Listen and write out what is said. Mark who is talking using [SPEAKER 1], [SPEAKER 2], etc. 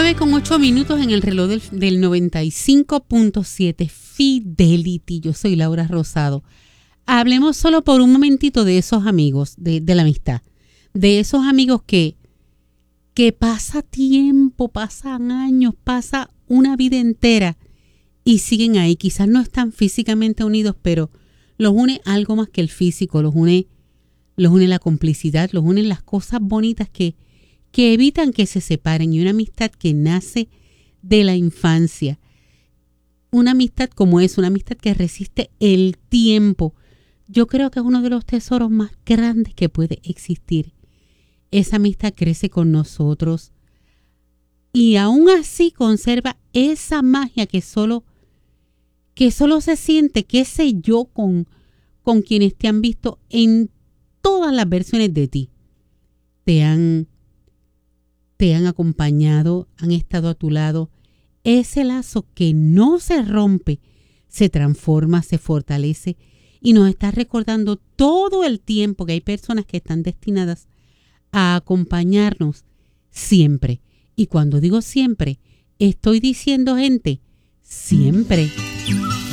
[SPEAKER 1] 9:08 en el reloj del 95.7 Fidelity. Yo soy Laura Rosado. Hablemos solo por un momentito de esos amigos, de la amistad. De esos amigos que pasa tiempo, pasan años, pasa una vida entera y siguen ahí. Quizás no están físicamente unidos, pero los une algo más que el físico. Los une la complicidad, los unen las cosas bonitas que evitan que se separen, y una amistad que nace de la infancia. Una amistad como es, una amistad que resiste el tiempo. Yo creo que es uno de los tesoros más grandes que puede existir. Esa amistad crece con nosotros y aún así conserva esa magia que solo se siente, qué sé yo, con quienes te han visto en todas las versiones de ti. Te han acompañado, han estado a tu lado. Ese lazo que no se rompe, se transforma, se fortalece y nos está recordando todo el tiempo que hay personas que están destinadas a acompañarnos siempre. Y cuando digo siempre, estoy diciendo, gente, siempre.